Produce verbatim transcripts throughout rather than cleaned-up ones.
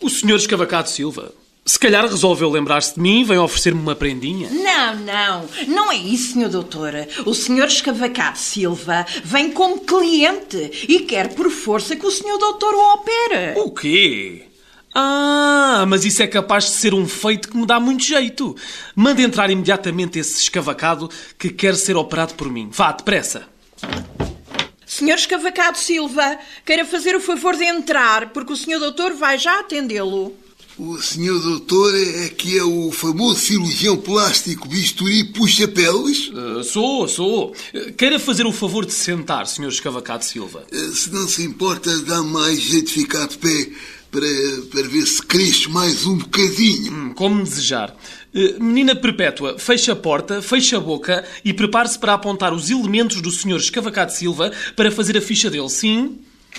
O senhor Escavacado Silva, se calhar resolveu lembrar-se de mim e vem oferecer-me uma prendinha. Não, não. Não é isso, senhor doutor. O senhor Escavacado Silva vem como cliente e quer por força que o senhor doutor o opere. O quê? Ah, mas isso é capaz de ser um feito que me dá muito jeito. Mande entrar imediatamente esse escavacado que quer ser operado por mim. Vá, depressa. senhor Escavacado Silva, queira fazer o favor de entrar, porque o senhor doutor vai já atendê-lo. O senhor doutor é que é o famoso cirurgião plástico bisturi puxa-peles? Uh, sou, sou. Queira fazer o favor de sentar, senhor Escavacado Silva. Uh, se não se importa, dá mais jeito de ficar de pé para, para ver se cresce mais um bocadinho. Hum, como desejar. Uh, menina Perpétua, feche a porta, feche a boca e prepare-se para apontar os elementos do senhor Escavacado Silva para fazer a ficha dele, sim?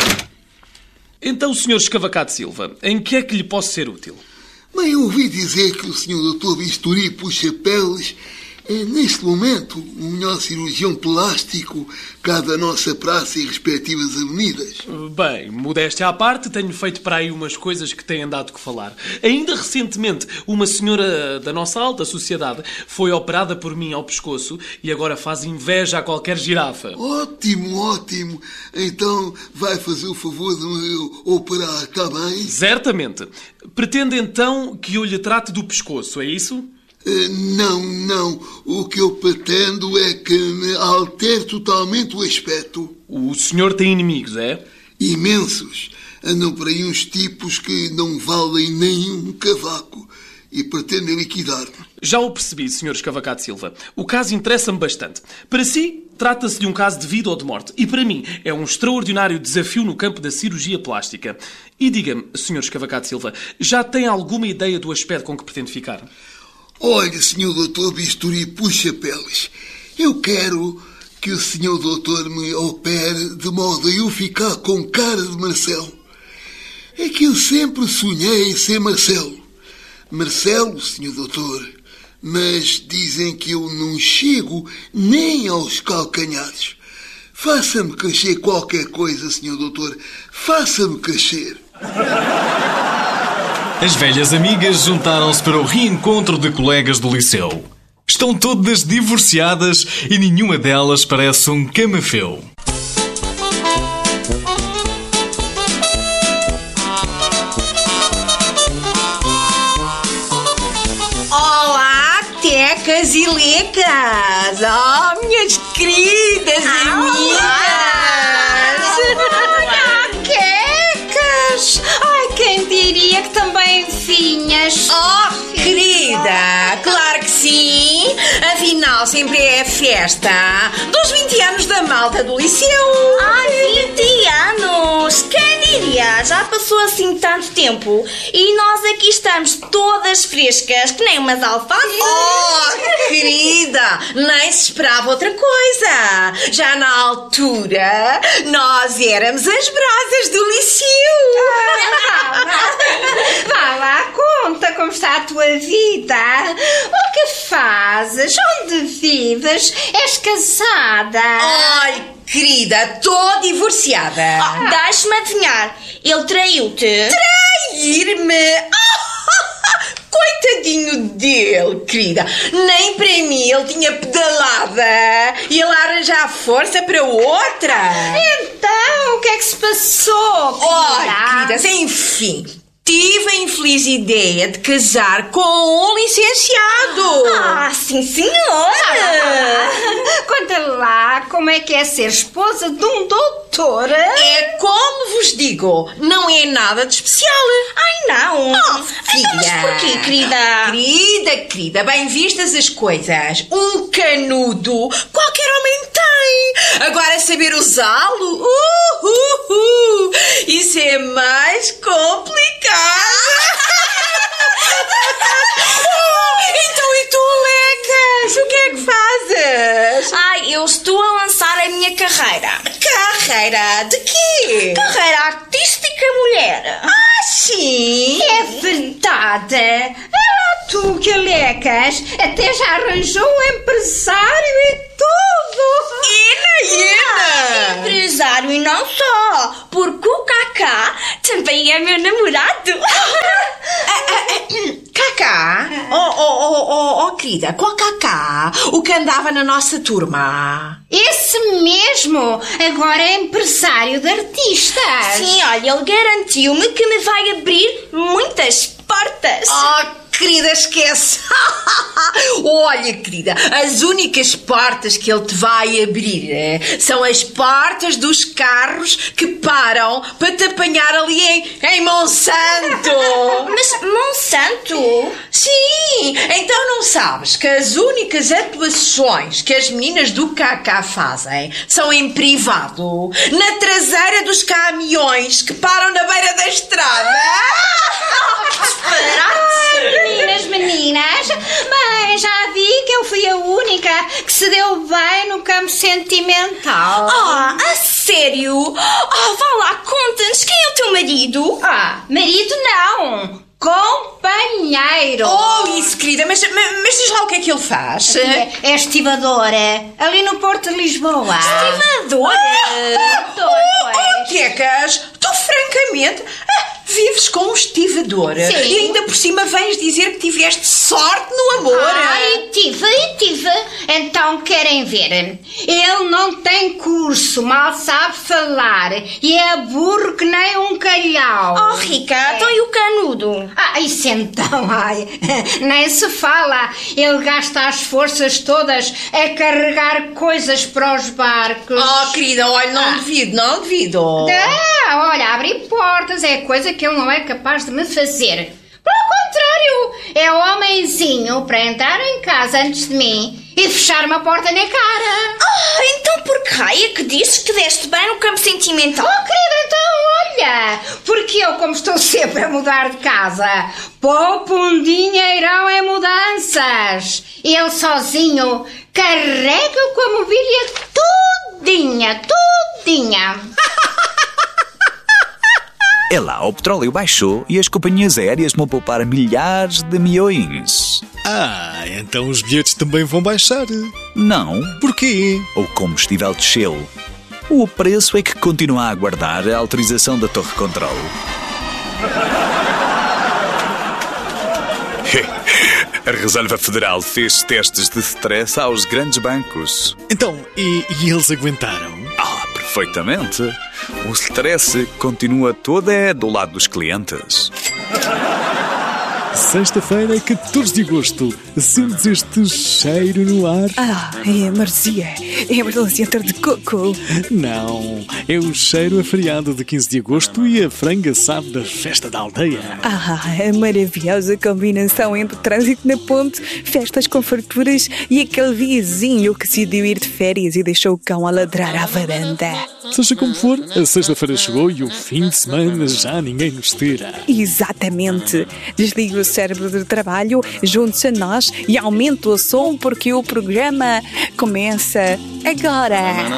Então, senhor Escavacado Silva, em que é que lhe posso ser útil? Bem, eu ouvi dizer que o senhor doutor Bisturi Puxa-Peles é, neste momento, o melhor cirurgião plástico cá da nossa praça e respectivas avenidas. Bem, modéstia à parte, tenho feito para aí umas coisas que têm dado que falar. Ainda recentemente, uma senhora da nossa alta sociedade foi operada por mim ao pescoço e agora faz inveja a qualquer girafa. Ótimo, ótimo. Então vai fazer o favor de me operar, está bem? Certamente. Pretende então que eu lhe trate do pescoço, é isso? Uh, não, não. O que eu pretendo é que me altere totalmente o aspecto. O senhor tem inimigos, é? Imensos. Andam por aí uns tipos que não valem nenhum cavaco e pretendem liquidar-me. Já o percebi, senhor Escavacado Silva. O caso interessa-me bastante. Para si, trata-se de um caso de vida ou de morte. E para mim, é um extraordinário desafio no campo da cirurgia plástica. E diga-me, senhor Escavacado Silva, já tem alguma ideia do aspecto com que pretende ficar? Olha, senhor doutor Bisturi Puxa-Peles, eu quero que o senhor doutor me opere de modo a eu ficar com cara de Marcelo. É que eu sempre sonhei em ser Marcelo. Marcelo, senhor doutor, mas dizem que eu não chego nem aos calcanhares. Faça-me crescer qualquer coisa, senhor doutor. Faça-me crescer. As velhas amigas juntaram-se para o reencontro de colegas do liceu. Estão todas divorciadas e nenhuma delas parece um camafeu. Olá, tecas e lecas! Oh, minhas queridas amigas! Olá, quecas! Ai, quem diria que também vinhas? Oh, querida! Claro que sim! Afinal, sempre é festa dos vinte anos da malta do liceu! Ai, vinte anos! Quem diria? Já passou assim tanto tempo e nós aqui estamos todas frescas, que nem umas alfaces. Oh, querida! Nem se esperava outra coisa! Já na altura, nós éramos as brasas do liceu! Vá lá, conta como está a tua vida. O que fazes? Onde vives? És casada? Ai, querida, estou divorciada! Oh, deixa-me adivinhar. Ele traiu-te? Trair-me? Coitadinho dele, querida. Nem para mim ele tinha pedalada. E ele arranjar força para outra. Então, o que é que se passou, querida? Ai, querida, enfim. Tive a infeliz ideia de casar com um licenciado. Ah, sim, senhora! Conta lá como é que é ser esposa de um doutor. É como vos digo, não é nada de especial. Ai, não! Oh, filha! Então, mas porquê, querida? Querida, querida, bem vistas as coisas, um canudo qualquer homem tem. Agora saber usá-lo, uh, uh, uh, isso é mais complicado. oh, então e tu, Lecas? O que é que fazes? Ai, eu estou a lançar a minha carreira. Carreira de quê? Carreira artística, mulher. Ah, sim? É verdade. Ah, tu que Lecas até já arranjou um empresário e tudo. Ina, Ina! Empresário e não só, porque o Cacá também é meu namorado. querida, com o Cacá, o que andava na nossa turma. Esse mesmo, agora é empresário de artistas. Sim, olha, ele garantiu-me que me vai abrir muitas portas. Oh, querida, esquece. Olha, querida, as únicas portas que ele te vai abrir eh, são as portas dos carros que param para te apanhar ali em, em Monsanto. Mas Monsanto? Sim, então não sabes que as únicas atuações que as meninas do Cacá fazem são em privado, na traseira dos caminhões que param na beira da estrada. Meninas, meninas, bem, já vi que eu fui a única que se deu bem no campo sentimental. Ah, a sério? Oh, vá lá, conta-nos, quem é o teu marido? Ah, marido não, companheiro. Oh, isso, querida, mas, mas, mas diz lá o que é que ele faz. É, é estivadora, ali no Porto de Lisboa. Estivadora? Ah, oh, oh, Quecas, tu francamente ah, vives com um estivador. Sim. E ainda por cima vens dizer que tiveste sorte no amor. Ai, tive, tive. Então querem ver? Ele não tem curso, mal sabe falar e é burro que nem um calhau. Oh, Rica, então e o canudo? Ah, isso então, ai, nem se fala. Ele gasta as forças todas a carregar coisas para os barcos. Oh, querida, olha, não Ah. devido, não devido. Ah, olha, abrir portas é coisa que ele não é capaz de me fazer. Pelo contrário, é homenzinho para entrar em casa antes de mim e fechar uma porta na cara. Ah, então por que raio é que dizes que deste bem no campo sentimental? Oh, querida, então olha, porque eu, como estou sempre a mudar de casa, poupo um dinheirão em mudanças. Ele sozinho carrega com a mobília tudinha, tudinha. É lá, o petróleo baixou e as companhias aéreas vão poupar milhares de milhões. Ah, então os bilhetes também vão baixar. Não, Porquê? o combustível desceu. O preço é que continua a aguardar a autorização da Torre Controlo. A Reserva Federal fez testes de stress aos grandes bancos. Então, e, e eles aguentaram? Ah, perfeitamente. O stress continua todo é do lado dos clientes. Sexta-feira, catorze de agosto. Sentes este cheiro no ar? Ah, é a maresia. É a melancia de coco. Não, é o cheiro a feriado de quinze de agosto e a franga assada da festa da aldeia. Ah, a maravilhosa combinação entre trânsito na ponte, festas com farturas e aquele vizinho que decidiu ir de férias e deixou o cão a ladrar à varanda. Seja como for, a sexta-feira chegou e o fim de semana já ninguém nos tira. Exatamente. Desliga o cérebro de trabalho, junte-se a nós e aumente o som porque o programa começa agora.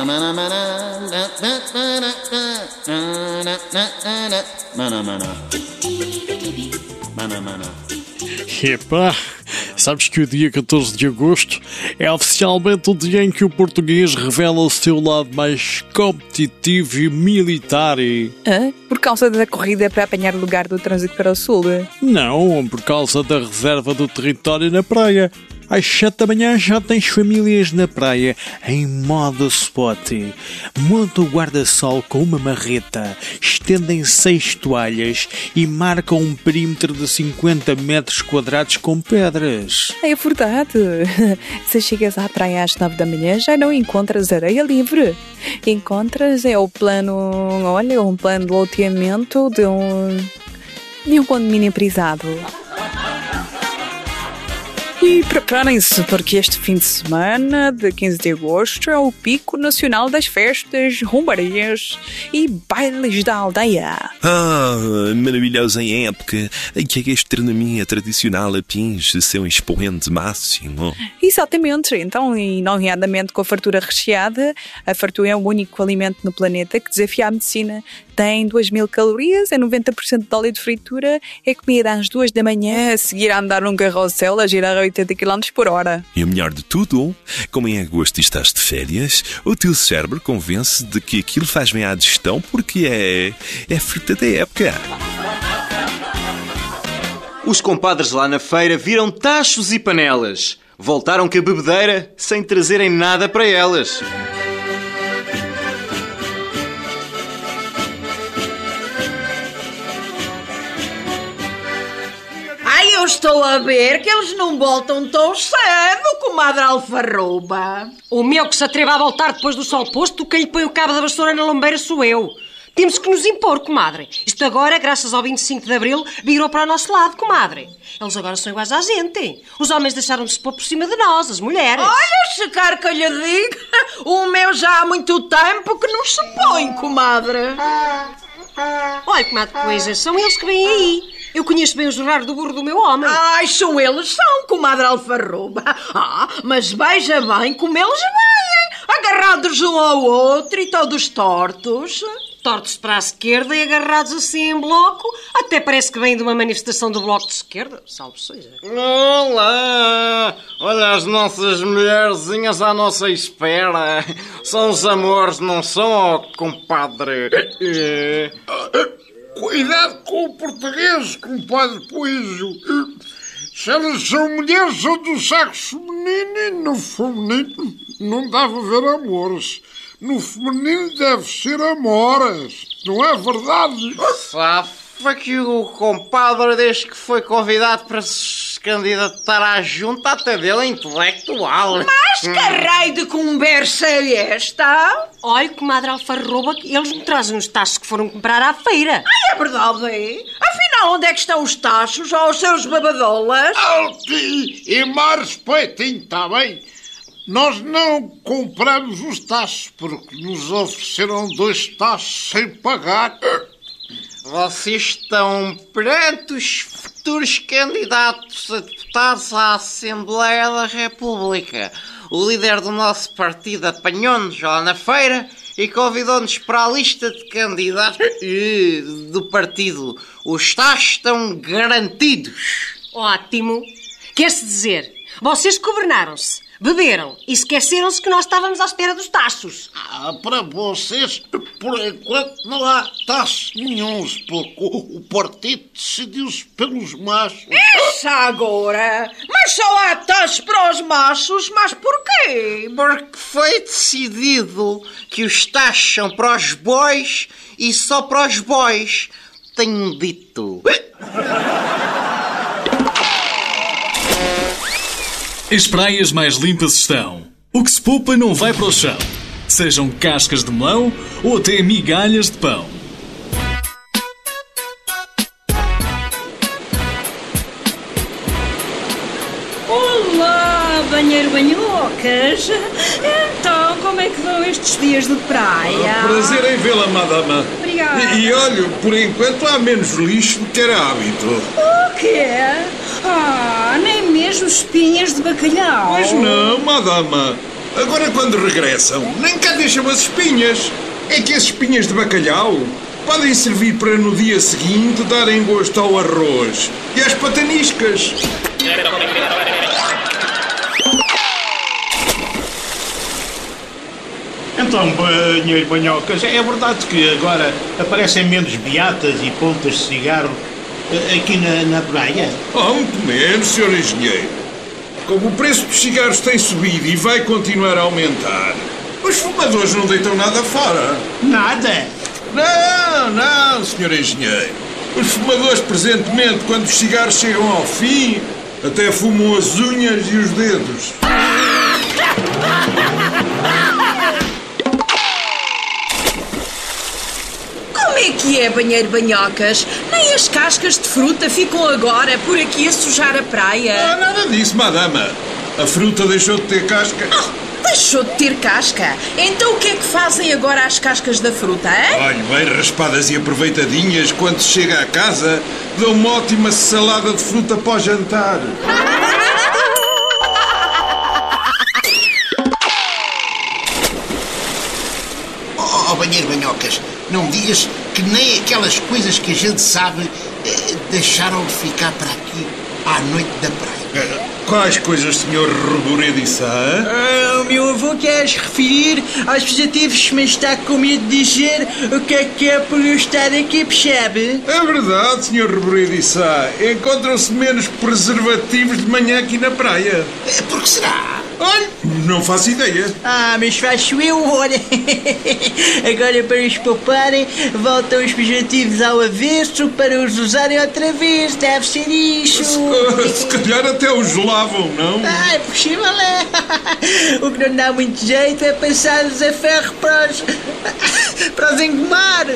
Epá, sabes que o dia catorze de agosto é oficialmente o dia em que o português revela o seu lado mais competitivo e militar e... Hã? Por causa da corrida para apanhar o lugar do trânsito para o sul? Não, por causa da reserva do território na praia. Às sete da manhã já tens famílias na praia, em modo spot. Montam o guarda-sol com uma marreta, estendem seis toalhas e marcam um perímetro de cinquenta metros quadrados com pedras. É verdade. Se chegas à praia às nove da manhã, já não encontras areia livre. Encontras é o plano, olha, um plano de loteamento de um, de um condomínio prisado. E preparem-se, porque este fim de semana, de quinze de agosto, é o pico nacional das festas, rombarias e bailes da aldeia. Ah, maravilhosa época em que a gastronomia tradicional atinge seu expoente máximo. Exatamente, então, e nomeadamente com a fartura recheada, a fartura é o único alimento no planeta que desafia a medicina. Tem duas mil calorias, é noventa por cento de óleo de fritura, é comida às duas da manhã, a seguir a andar num carrossel a girar a oitenta quilómetros por hora. E o melhor de tudo, como em agosto estás de férias, o teu cérebro convence de que aquilo faz bem à digestão porque é, é fruta da época. Os compadres lá na feira viram tachos e panelas. Voltaram com a bebedeira sem trazerem nada para elas. Ai, eu estou a ver que eles não voltam tão cedo, comadre Alfarroba. O meu que se atreva a voltar depois do sol posto, quem lhe põe o cabo da vassoura na lombeira sou eu. Temos que nos impor, comadre. Isto agora, graças ao vinte e cinco de Abril, virou para o nosso lado, comadre. Eles agora são iguais à gente. Os homens deixaram de se pôr por cima de nós, as mulheres. Olha, se quer que eu lhe diga, o meu já há muito tempo que não se põe, comadre. Olha, comadre, coisas, são eles que vêm aí. Eu conheço bem os horários do burro do meu homem. Ai, são eles, são, comadre Alfarroba. Ah, mas veja bem como eles vêm, agarrados um ao outro e todos tortos. Tortos para a esquerda e agarrados assim em bloco. Até parece que vêm de uma manifestação do Bloco de Esquerda. Salve seja. Olá! Olha as nossas mulherzinhas à nossa espera. São os amores, não são, ó, compadre? É. Cuidado com o português, compadre Poejo. Se elas são mulheres, são do sexo feminino e no feminino não deve haver amores. No feminino deve ser amoras, não é verdade? Safa que o compadre, desde que foi convidado para se candidatar à junta, até dele é intelectual. Mas que raio de conversa é esta? Olha, comadre Alfarroba, eles me trazem os tachos que foram comprar à feira. Ai, é verdade, é? Afinal, onde é que estão os tachos ou os seus babadolas? Alti e mais respeitinho, está bem? Nós não compramos os tachos porque nos ofereceram dois tachos sem pagar. Vocês estão perante os futuros candidatos a deputados à Assembleia da República. O líder do nosso partido apanhou-nos lá na feira e convidou-nos para a lista de candidatos do partido. Os tachos estão garantidos. Ótimo. Quer-se dizer, vocês governaram-se, beberam e esqueceram-se que nós estávamos à espera dos tachos. Ah, para vocês, por enquanto não há tachos nenhuns, porque o partido decidiu-se pelos machos. Essa agora? Mas só há tachos para os machos, mas porquê? Porque foi decidido que os tachos são para os bois e só para os bois. Tenho dito. As praias mais limpas estão. O que se poupa não vai para o chão. Sejam cascas de melão ou até migalhas de pão. Olá, banheiro banhocas. Então, como é que vão estes dias de praia? Prazer em vê-la, madama. Obrigada. E, e olha, por enquanto há menos lixo do que era hábito. O quê? Ah, nem mesmo espinhas de bacalhau. Pois não, madama. Agora quando regressam, nem cá deixam as espinhas. É que as espinhas de bacalhau podem servir para no dia seguinte darem gosto ao arroz e às pataniscas. Então, banheiro banhocas, é verdade que agora aparecem menos beatas e pontas de cigarro aqui na, na praia? Oh, muito menos, senhor engenheiro. Como o preço dos cigarros tem subido e vai continuar a aumentar, os fumadores não deitam nada fora. Nada? Não, não, senhor engenheiro. Os fumadores, presentemente, quando os cigarros chegam ao fim, até fumam as unhas e os dedos. Como é que é, banheiro banhocas? Nem as cascas de fruta ficam agora por aqui a sujar a praia. Ah, nada disso, madama. A fruta deixou de ter casca. Oh, deixou de ter casca? Então o que é que fazem agora as cascas da fruta, hein? Olha, bem raspadas e aproveitadinhas, quando se chega à casa, dão uma ótima salada de fruta para o jantar. Oh, banheiro banhocas, não me digas que nem aquelas coisas que a gente sabe eh, deixaram de ficar para aqui à noite da praia. Quais coisas, senhor Reboredo e Sá? Ah, o meu avô quer se referir aos preservativos, mas está com medo de dizer o que é que é por eu estar aqui, percebe? É verdade, senhor Reboredo e Sá. Encontram-se menos preservativos de manhã aqui na praia. Por que será? Olha, não faço ideia. Ah, mas faço eu, olha. Agora, para os pouparem, voltam os preservativos ao avesso para os usarem outra vez. Deve ser isso. Se, se calhar até os lavam, não? Ah, é possível, é. O que não dá muito jeito é passar-os a ferro para os... para os engomar.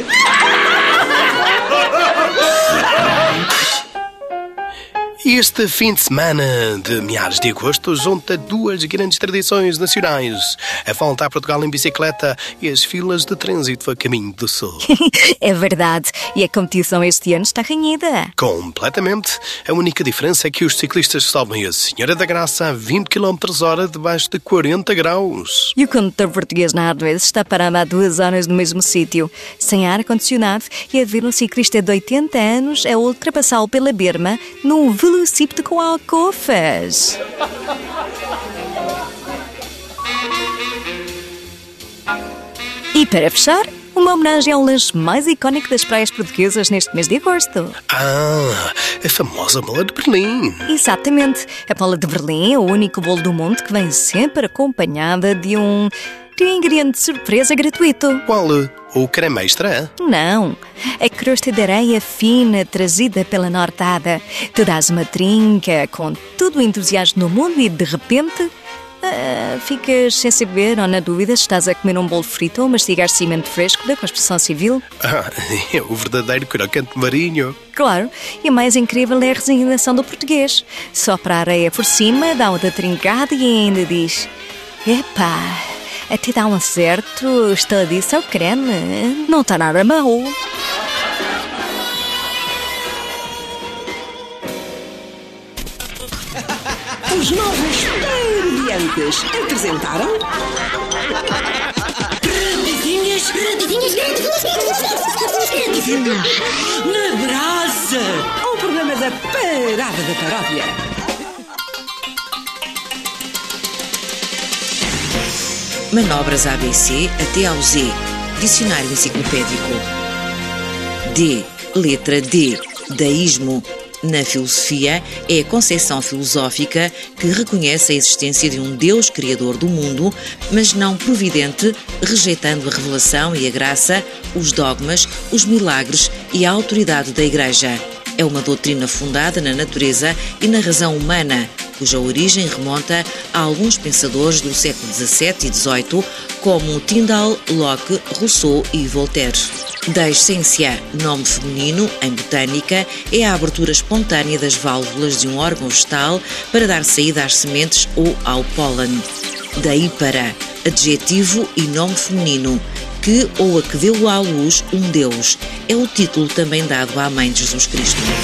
Este fim de semana de meados de agosto junta duas grandes tradições nacionais: a volta a Portugal em bicicleta e as filas de trânsito a caminho do sul. É verdade, e a competição este ano está renhida. Completamente. A única diferença é que os ciclistas sobem a Senhora da Graça a vinte quilómetros hora debaixo de quarenta graus. E o condutor português na Ardez está parado há duas horas no mesmo sítio, sem ar-condicionado, e a ver um ciclista de oitenta anos a ultrapassá-lo pela berma num velocípede com alcofas. E para fechar, uma homenagem ao lanche mais icónico das praias portuguesas neste mês de agosto. Ah, a famosa bola de Berlim. Exatamente. A bola de Berlim é o único bolo do mundo que vem sempre acompanhada de um, de um ingrediente de surpresa gratuito. Qual? O creme extra? Não. A crosta de areia fina trazida pela Nortada. Tu dás uma trinca com todo o entusiasmo no mundo e, de repente, uh, ficas sem saber ou na dúvida se estás a comer um bolo frito ou mastigar cimento fresco da construção civil. Ah, é o verdadeiro crocante marinho. Claro, e a mais incrível é a resignação do português. Sopra a areia por cima, dá outra trincada e ainda diz: epá, até dá um certo estaladiço ao creme. Não está nada mau. Os novos Parodiantes apresentaram... Redidinhas, redidinhas, redidinhas na brasa. O programa da Parada da Paródia. Manobras A B C até ao Z. Dicionário enciclopédico. D. Letra D. Deísmo. Na filosofia, é a concepção filosófica que reconhece a existência de um Deus criador do mundo, mas não providente, rejeitando a revelação e a graça, os dogmas, os milagres e a autoridade da Igreja. É uma doutrina fundada na natureza e na razão humana, cuja origem remonta a alguns pensadores do século dezassete e dezoito, como Tyndall, Locke, Rousseau e Voltaire. Da essência, nome feminino, em botânica, é a abertura espontânea das válvulas de um órgão vegetal para dar saída às sementes ou ao pólen. Daí para adjetivo e nome feminino, que ou a que deu à luz um Deus. É o título também dado à mãe de Jesus Cristo.